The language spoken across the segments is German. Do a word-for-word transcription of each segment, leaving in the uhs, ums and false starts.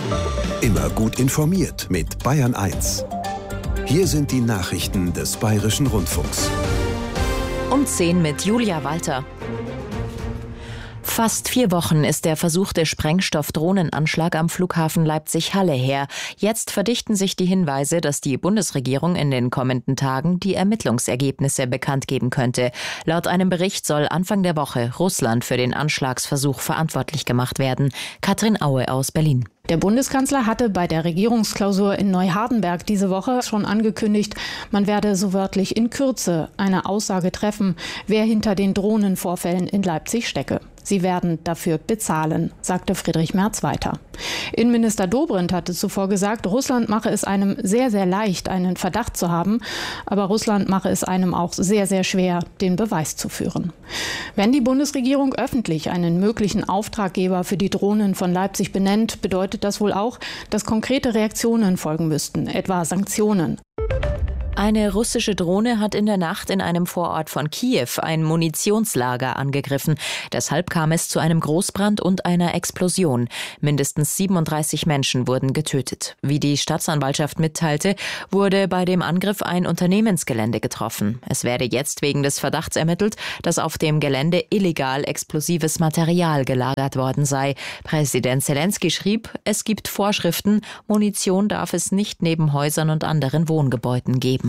Immer gut informiert mit Bayern eins. Hier sind die Nachrichten des Bayerischen Rundfunks. Um zehn mit Julia Walter. Fast vier Wochen ist der versuchte Sprengstoff-Drohnenanschlag am Flughafen Leipzig-Halle her. Jetzt verdichten sich die Hinweise, dass die Bundesregierung in den kommenden Tagen die Ermittlungsergebnisse bekannt geben könnte. Laut einem Bericht soll Anfang der Woche Russland für den Anschlagsversuch verantwortlich gemacht werden. Katrin Aue aus Berlin. Der Bundeskanzler hatte bei der Regierungsklausur in Neuhardenberg diese Woche schon angekündigt, man werde so wörtlich in Kürze eine Aussage treffen, wer hinter den Drohnenvorfällen in Leipzig stecke. Sie werden dafür bezahlen, sagte Friedrich Merz weiter. Innenminister Dobrindt hatte zuvor gesagt, Russland mache es einem sehr, sehr leicht, einen Verdacht zu haben, aber Russland mache es einem auch sehr, sehr schwer, den Beweis zu führen. Wenn die Bundesregierung öffentlich einen möglichen Auftraggeber für die Drohnen von Leipzig benennt, bedeutet das wohl auch, dass konkrete Reaktionen folgen müssten, etwa Sanktionen. Eine russische Drohne hat in der Nacht in einem Vorort von Kiew ein Munitionslager angegriffen. Deshalb kam es zu einem Großbrand und einer Explosion. Mindestens siebenunddreißig Menschen wurden getötet. Wie die Staatsanwaltschaft mitteilte, wurde bei dem Angriff ein Unternehmensgelände getroffen. Es werde jetzt wegen des Verdachts ermittelt, dass auf dem Gelände illegal explosives Material gelagert worden sei. Präsident Zelensky schrieb, es gibt Vorschriften, Munition darf es nicht neben Häusern und anderen Wohngebäuden geben.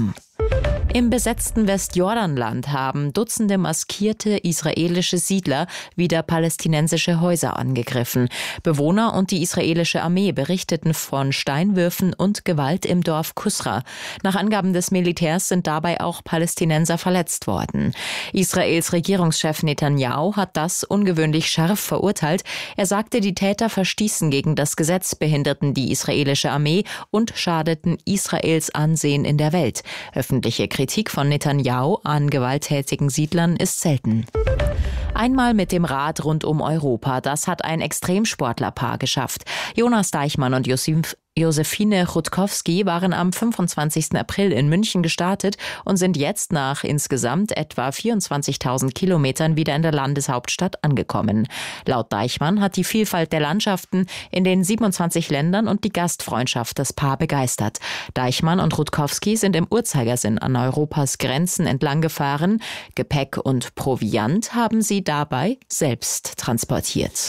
Im besetzten Westjordanland haben Dutzende maskierte israelische Siedler wieder palästinensische Häuser angegriffen. Bewohner und die israelische Armee berichteten von Steinwürfen und Gewalt im Dorf Kusra. Nach Angaben des Militärs sind dabei auch Palästinenser verletzt worden. Israels Regierungschef Netanyahu hat das ungewöhnlich scharf verurteilt. Er sagte, die Täter verstießen gegen das Gesetz, behinderten die israelische Armee und schadeten Israels Ansehen in der Welt. Öffentliche Kritik von Netanyahu an gewalttätigen Siedlern ist selten. Einmal mit dem Rad rund um Europa, das hat ein Extremsportlerpaar geschafft. Jonas Deichmann und Josef Josephine Rutkowski waren am fünfundzwanzigsten April in München gestartet und sind jetzt nach insgesamt etwa vierundzwanzigtausend Kilometern wieder in der Landeshauptstadt angekommen. Laut Deichmann hat die Vielfalt der Landschaften in den siebenundzwanzig Ländern und die Gastfreundschaft das Paar begeistert. Deichmann und Rutkowski sind im Uhrzeigersinn an Europas Grenzen entlang gefahren. Gepäck und Proviant haben sie dabei selbst transportiert.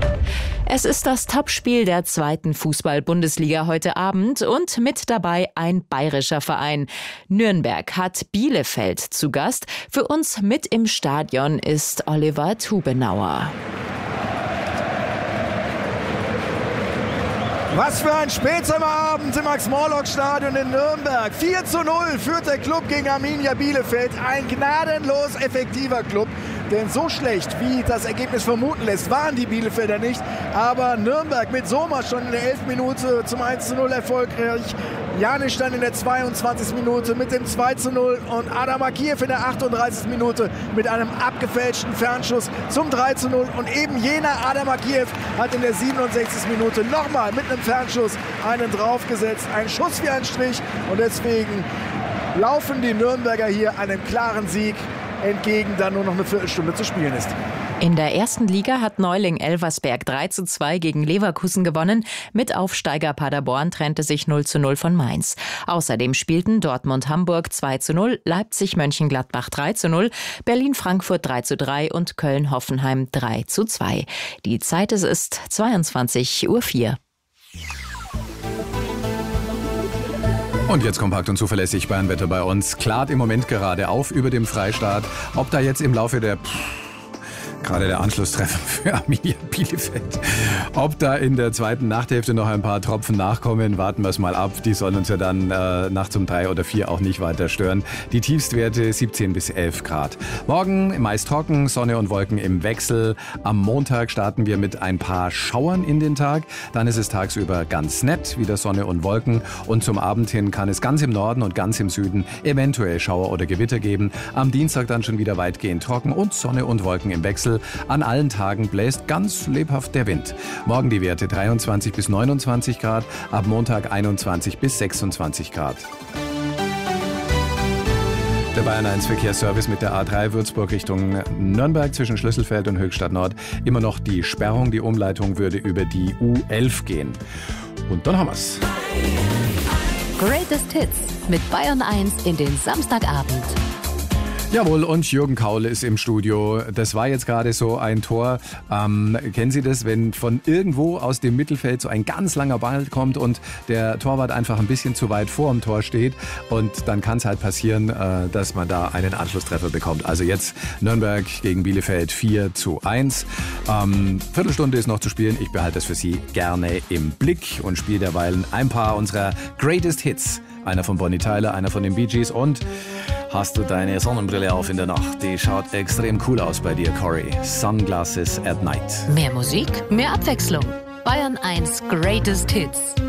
Es ist das Topspiel der zweiten Fußball-Bundesliga heute Abend und mit dabei ein bayerischer Verein. Nürnberg hat Bielefeld zu Gast. Für uns mit im Stadion ist Oliver Tubenauer. Was für ein Spätsommerabend im Max-Morlock-Stadion in Nürnberg. vier zu null führt der Club gegen Arminia Bielefeld. Ein gnadenlos effektiver Club. Denn so schlecht, wie das Ergebnis vermuten lässt, waren die Bielefelder nicht. Aber Nürnberg mit Sommer schon in der elften Minute zum eins zu null erfolgreich. Janisch dann in der zweiundzwanzigsten Minute mit dem zwei zu null. Und Adam Akiev in der achtunddreißigsten Minute mit einem abgefälschten Fernschuss zum drei zu null. Und eben jener Adam Akiev hat in der siebenundsechzigsten Minute nochmal mit einem Fernschuss einen draufgesetzt. Ein Schuss wie ein Strich. Und deswegen laufen die Nürnberger hier einem klaren Sieg entgegen, da nur noch eine Viertelstunde zu spielen ist. In der ersten Liga hat Neuling Elversberg drei zu zwei gegen Leverkusen gewonnen. Mit Aufsteiger Paderborn trennte sich null zu null von Mainz. Außerdem spielten Dortmund-Hamburg zwei zu null, Leipzig-Mönchengladbach drei zu null, Berlin-Frankfurt drei zu drei und Köln-Hoffenheim drei zu zwei. Die Zeit es ist zweiundzwanzig Uhr vier. Und jetzt kompakt und zuverlässig Bayernwetter bei uns. Klart im Moment gerade auf über dem Freistaat. Ob da jetzt im Laufe der... Pff, gerade der Anschlusstreffer für Arminia Bielefeld. Ob da in der zweiten Nachthälfte noch ein paar Tropfen nachkommen, warten wir es mal ab. Die sollen uns ja dann äh, nachts um drei oder vier auch nicht weiter stören. Die Tiefstwerte siebzehn bis elf Grad. Morgen meist trocken, Sonne und Wolken im Wechsel. Am Montag starten wir mit ein paar Schauern in den Tag. Dann ist es tagsüber ganz nett, wieder Sonne und Wolken. Und zum Abend hin kann es ganz im Norden und ganz im Süden eventuell Schauer oder Gewitter geben. Am Dienstag dann schon wieder weitgehend trocken und Sonne und Wolken im Wechsel. An allen Tagen bläst ganz lebhaft der Wind. Morgen die Werte dreiundzwanzig bis neunundzwanzig Grad, ab Montag einundzwanzig bis sechsundzwanzig Grad. Der Bayern eins Verkehrsservice mit der A drei Würzburg Richtung Nürnberg zwischen Schlüsselfeld und Höchstadt Nord. Immer noch die Sperrung, die Umleitung würde über die U elf gehen. Und dann haben wir's. Greatest Hits mit Bayern eins in den Samstagabend. Jawohl, und Jürgen Kaule ist im Studio. Das war jetzt gerade so ein Tor. Ähm, kennen Sie das, wenn von irgendwo aus dem Mittelfeld so ein ganz langer Ball kommt und der Torwart einfach ein bisschen zu weit vor dem Tor steht und dann kann es halt passieren, äh, dass man da einen Anschlusstreffer bekommt. Also jetzt Nürnberg gegen Bielefeld vier zu eins. Ähm, Viertelstunde ist noch zu spielen. Ich behalte das für Sie gerne im Blick und spiele derweilen ein paar unserer Greatest Hits. Einer von Bonnie Tyler, einer von den Bee Gees und hast du deine Sonnenbrille auf in der Nacht? Die schaut extrem cool aus bei dir, Corey. Sunglasses at Night. Mehr Musik, mehr Abwechslung. Bayern eins Greatest Hits.